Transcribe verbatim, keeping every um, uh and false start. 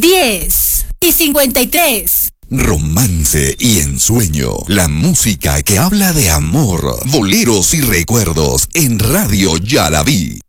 diez y cincuenta y tres. Romance y ensueño, la música que habla de amor, boleros y recuerdos en Radio Yalaví.